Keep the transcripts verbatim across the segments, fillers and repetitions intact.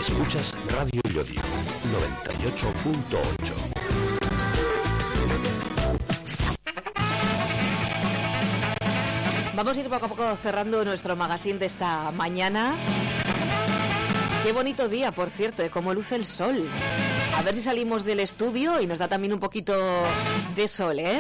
Escuchas Radio Llodio, noventa y ocho punto ocho. Vamos a ir poco a poco cerrando nuestro magazine de esta mañana. Qué bonito día, por cierto, de cómo luce el sol. A ver si salimos del estudio y nos da también un poquito de sol, ¿eh?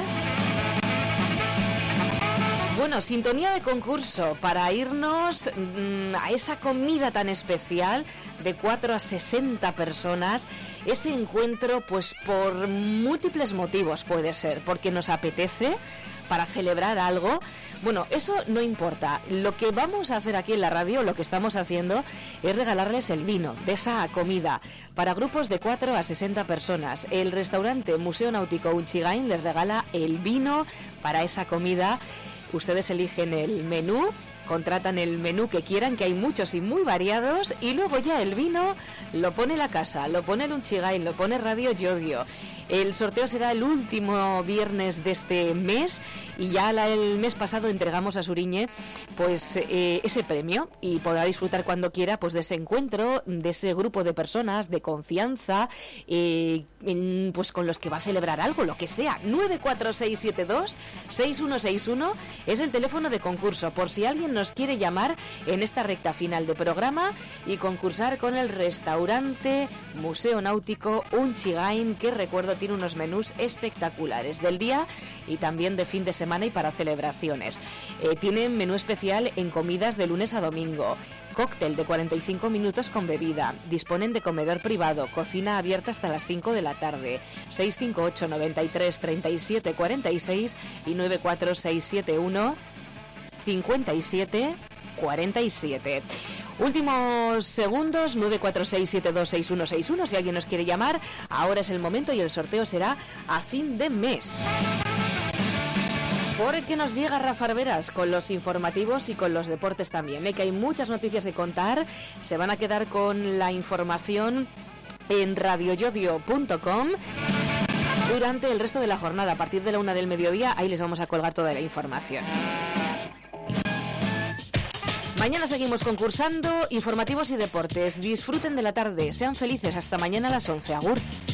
Bueno, sintonía de concurso para irnos mmm, a esa comida tan especial de cuatro a sesenta personas. Ese encuentro, pues por múltiples motivos puede ser, porque nos apetece, para celebrar algo. Bueno, eso no importa. Lo que vamos a hacer aquí en la radio, lo que estamos haciendo, es regalarles el vino de esa comida para grupos de cuatro a sesenta personas. El restaurante Museo Náutico Unchigain les regala el vino para esa comida. Ustedes eligen el menú, contratan el menú que quieran, que hay muchos y muy variados, y luego ya el vino lo pone la casa, lo pone el Unchigain, lo pone Radio Llodio. El sorteo será el último viernes de este mes y ya la, el mes pasado entregamos a Suriñe pues eh, ese premio y podrá disfrutar cuando quiera pues de ese encuentro, de ese grupo de personas de confianza, eh, en, pues con los que va a celebrar algo, lo que sea. Nueve cuatro seis siete dos seis uno seis uno es el teléfono de concurso por si alguien nos quiere llamar en esta recta final de programa y concursar con el restaurante Museo Náutico Unchigain, que recuerdo tiene unos menús espectaculares del día y también de fin de semana y para celebraciones. Eh, tienen menú especial en comidas de lunes a domingo, cóctel de cuarenta y cinco minutos con bebida, disponen de comedor privado, cocina abierta hasta las cinco de la tarde. Seis cinco ocho nueve tres treinta y siete cuarenta y seis y nueve cuatro seis siete uno cincuenta y siete cuarenta y siete. Últimos segundos, nueve cuatro seis siete dos seis uno seis uno, si alguien nos quiere llamar, ahora es el momento y el sorteo será a fin de mes. Por el que nos llega Rafa Arberas con los informativos y con los deportes también, ¿eh? Que hay muchas noticias que contar, se van a quedar con la información en radio llodio punto com durante el resto de la jornada, a partir de la una del mediodía, ahí les vamos a colgar toda la información. Mañana seguimos concursando, informativos y deportes. Disfruten de la tarde, sean felices. Hasta mañana a las once. Agur.